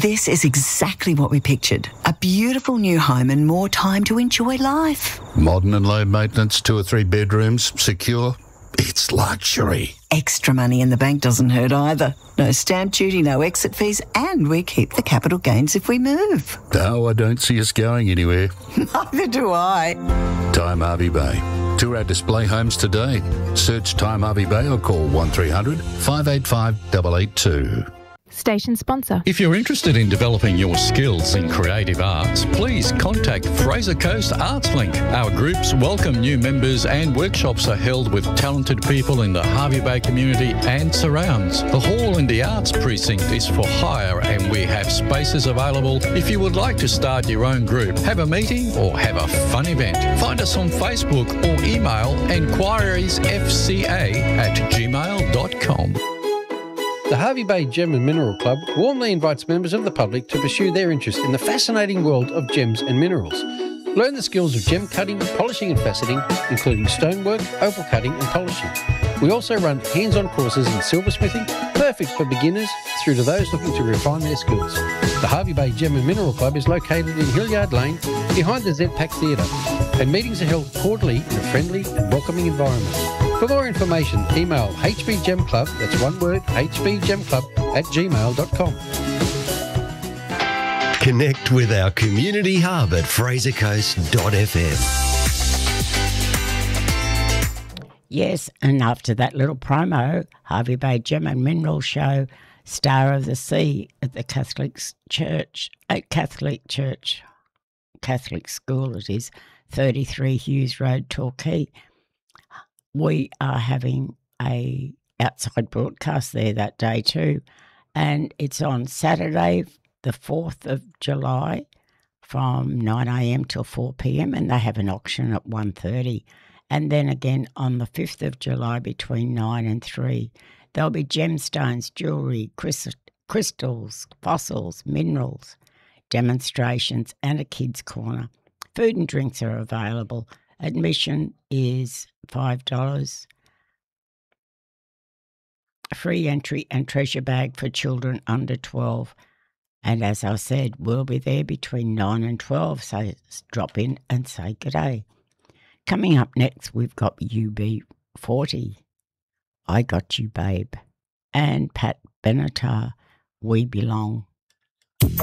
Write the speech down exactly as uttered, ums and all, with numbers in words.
This is exactly what we pictured. A beautiful new home and more time to enjoy life. Modern and low maintenance, two or three bedrooms, secure. It's luxury. Extra money in the bank doesn't hurt either. No stamp duty, no exit fees, and we keep the capital gains if we move. No, I don't see us going anywhere. Neither do I. Time Harvey Bay. Tour our display homes today. Search Time Harvey Bay or call one three hundred, five eight five, eight eight two. Station sponsor. If you're interested in developing your skills in creative arts, please contact Fraser Coast Arts Link. Our groups welcome new members and workshops are held with talented people in the Hervey Bay community and surrounds. The hall in the Arts Precinct is for hire and we have spaces available if you would like to start your own group, have a meeting or have a fun event. Find us on Facebook or email enquiriesfca at gmail dot com. The Hervey Bay Gem and Mineral Club warmly invites members of the public to pursue their interest in the fascinating world of gems and minerals. Learn the skills of gem cutting, polishing and faceting, including stonework, opal cutting and polishing. We also run hands-on courses in silversmithing, perfect for beginners through to those looking to refine their skills. The Hervey Bay Gem and Mineral Club is located in Hilliard Lane, behind the Z PAC Theatre, and meetings are held quarterly in a friendly and welcoming environment. For more information, email h b gem club, that's one word, h b gem club at gmail dot com. Connect with our community hub at fraser coast dot f m. Yes, and after that little promo, Hervey Bay Gem and Mineral Show, Star of the Sea at the Catholic Church, at Catholic Church, Catholic School it is, thirty-three Hughes Road, Torquay. We are having a outside broadcast there that day too, and it's on Saturday, the fourth of July, from nine a m till four p m, and they have an auction at one thirty. And then again on the fifth of July between nine and three, there'll be gemstones, jewellery, crystals, fossils, minerals, demonstrations and a kids' corner. Food and drinks are available. Admission is five dollars. Free entry and treasure bag for children under twelve. And as I said, we'll be there between nine and twelve, so drop in and say good day. Coming up next, we've got U B forty, I Got You Babe, and Pat Benatar, We Belong.